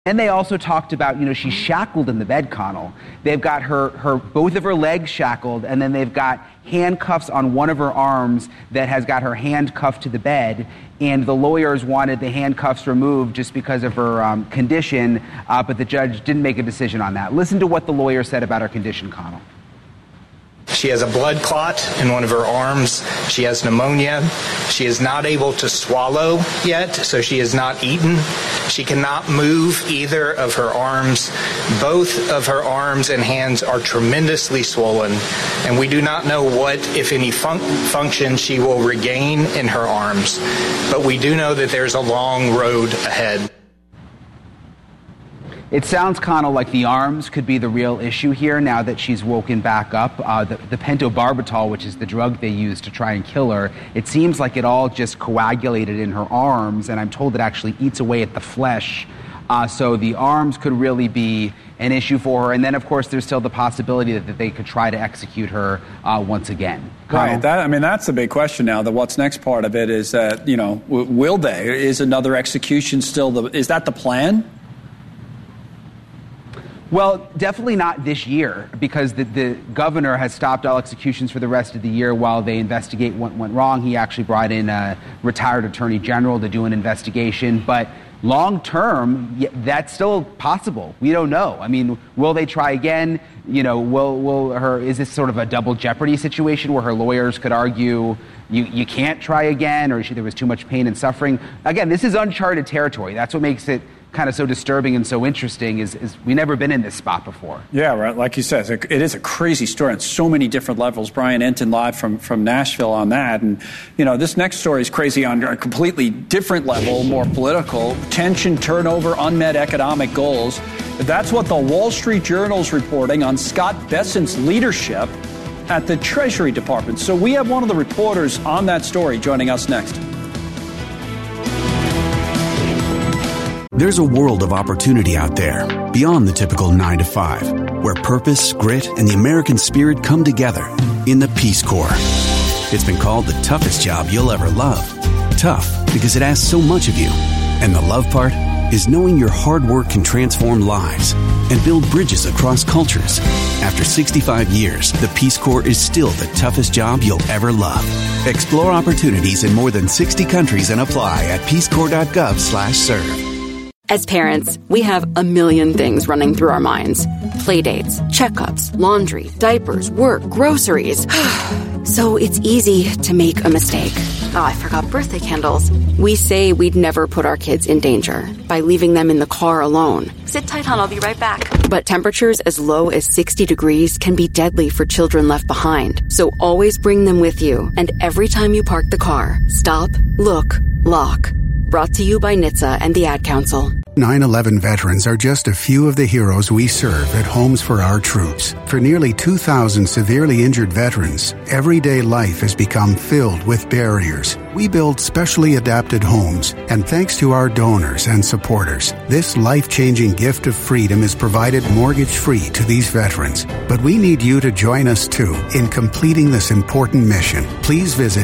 And they also talked about, she's shackled in the bed, Connell. They've got both of her legs shackled, and then they've got handcuffs on one of her arms that has got her hand cuffed to the bed. And the lawyers wanted the handcuffs removed just because of her condition, but the judge didn't make a decision on that. Listen to what the lawyer said about her condition, Connell. She has a blood clot in one of her arms. She has pneumonia. She is not able to swallow yet, so she has not eaten. She cannot move either of her arms. Both of her arms and hands are tremendously swollen, and we do not know what, if any, function she will regain in her arms. But we do know that there's a long road ahead. It sounds, Connell, like the arms could be the real issue here now that she's woken back up. The pentobarbital, which is the drug they use to try and kill her, it seems like it all just coagulated in her arms, and I'm told it actually eats away at the flesh. So the arms could really be an issue for her. And then, of course, there's still the possibility that they could try to execute her once again. Right. That's the big question now. The what's next part of it is that, will they? Is another execution still is that the plan? Well, definitely not this year, because the governor has stopped all executions for the rest of the year while they investigate what went wrong. He actually brought in a retired attorney general to do an investigation. But long term, that's still possible. We don't know. I mean, will they try again? Is this sort of a double jeopardy situation where her lawyers could argue you can't try again, or there was too much pain and suffering? Again, this is uncharted territory. That's what makes it kind of so disturbing and so interesting is we've never been in this spot before. Yeah, right. Like you said, it is a crazy story on so many different levels. Brian Entin live from Nashville on that. And, this next story is crazy on a completely different level, more political. Tension, turnover, unmet economic goals. That's what the Wall Street Journal's reporting on Scott Bessent's leadership at the Treasury Department. So we have one of the reporters on that story joining us next. There's a world of opportunity out there, beyond the typical 9 to 5, where purpose, grit, and the American spirit come together in the Peace Corps. It's been called the toughest job you'll ever love. Tough because it asks so much of you. And the love part is knowing your hard work can transform lives and build bridges across cultures. After 65 years, the Peace Corps is still the toughest job you'll ever love. Explore opportunities in more than 60 countries and apply at peacecorps.gov/serve. As parents, we have a million things running through our minds. Playdates, checkups, laundry, diapers, work, groceries. So it's easy to make a mistake. Oh, I forgot birthday candles. We say we'd never put our kids in danger by leaving them in the car alone. Sit tight, hon, I'll be right back. But temperatures as low as 60 degrees can be deadly for children left behind. So always bring them with you. And every time you park the car, stop, look, lock. Brought to you by NHTSA and the Ad Council. 9/11 veterans are just a few of the heroes we serve at Homes for Our Troops. For nearly 2,000 severely injured veterans, everyday life has become filled with barriers. We build specially adapted homes, and thanks to our donors and supporters, this life-changing gift of freedom is provided mortgage-free to these veterans. But we need you to join us, too, in completing this important mission. Please visit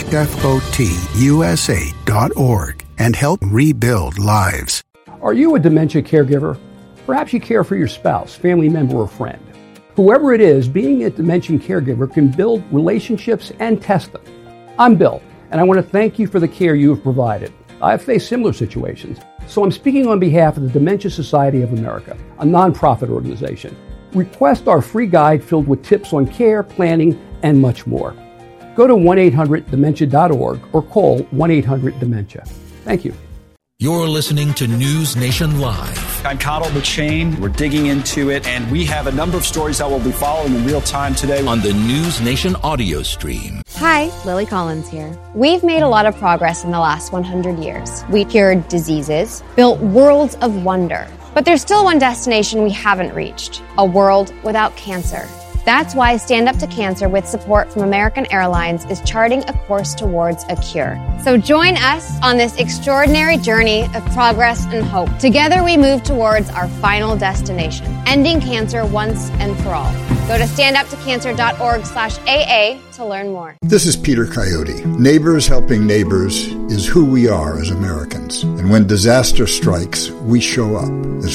hfotusa.org and help rebuild lives. Are you a dementia caregiver? Perhaps you care for your spouse, family member, or friend. Whoever it is, being a dementia caregiver can build relationships and test them. I'm Bill, and I want to thank you for the care you have provided. I've faced similar situations, so I'm speaking on behalf of the Dementia Society of America, a nonprofit organization. Request our free guide filled with tips on care, planning, and much more. Go to 1-800-DEMENTIA.org or call 1-800-DEMENTIA. Thank you. You're listening to News Nation Live. I'm Connell McShane. We're digging into it, and we have a number of stories that we'll be following in real time today on the News Nation audio stream. Hi, Lily Collins here. We've made a lot of progress in the last 100 years. We cured diseases, built worlds of wonder. But there's still one destination we haven't reached, a world without cancer. That's why Stand Up to Cancer, with support from American Airlines, is charting a course towards a cure. So join us on this extraordinary journey of progress and hope. Together we move towards our final destination, ending cancer once and for all. Go to standuptocancer.org/AA to learn more. This is Peter Coyote. Neighbors helping neighbors is who we are as Americans. And when disaster strikes, we show up. As